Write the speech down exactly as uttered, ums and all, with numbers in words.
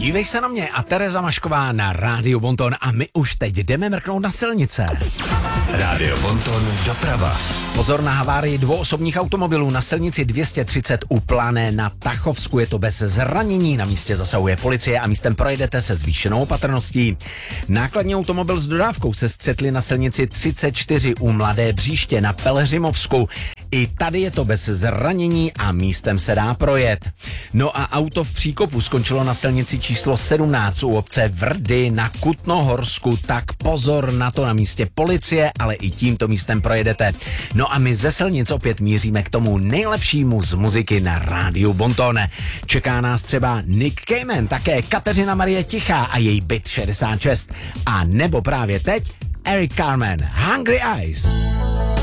Dívej se na mě a Tereza Mašková na Rádiu Bonton a my už teď jdeme mrknout na silnice. Rádio Bonton doprava. Pozor na havárii dvou osobních automobilů na silnici dvě stě třicet u Plané na Tachovsku. Je to bez zranění, na místě zasahuje policie a místem projedete se zvýšenou opatrností. Nákladní automobil s dodávkou se střetli na silnici třicet čtyři u Mladé Bříště na Pelhřimovsku. I tady je to bez zranění a místem se dá projet. No a auto v příkopu skončilo na silnici číslo sedmnáct u obce Vrdy na Kutnohorsku, tak pozor na to, na místě policie, ale i tímto místem projedete. No a my ze silnic opět míříme k tomu nejlepšímu z muziky na Rádiu Bonton. Čeká nás třeba Nick Cayman, také Kateřina Marie Tichá a její Byt šedesát šest. A nebo právě teď Eric Carmen, Hungry Eyes.